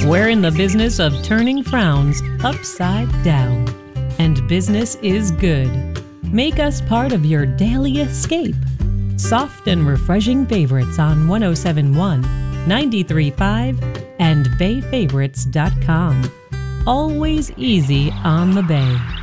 We're in the business of turning frowns upside down. And business is good. Make us part of your daily escape. Soft and refreshing favorites on 1071, 93.5, and bayfavorites.com. Always easy on the Bay.